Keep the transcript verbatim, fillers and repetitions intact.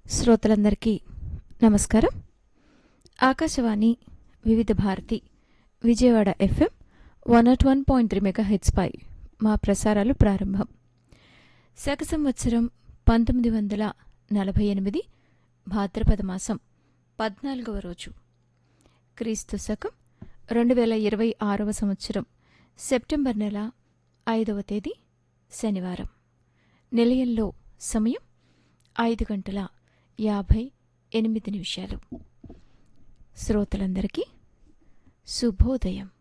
శ్రోతలందరికీ నమస్కారం. ఆకాశవాణి వివిధ Bharati Vijayawada FM one not one point three mega హెచ్పై మా ప్రసారాలు ప్రారంభం. శక సంవత్సరం పంతొమ్మిది వందల నలభై ఎనిమిది భాద్రపద మాసం పద్నాలుగవ రోజు, క్రీస్తు శకం రెండు వేల ఇరవై ఆరవ సంవత్సరం సెప్టెంబర్ నెల ఐదవ తేదీ శనివారం. నిలయంలో సమయం ఐదు గంటల యాభై ఎనిమిది నిమిషాలు. శ్రోతలందరికీ శుభోదయం.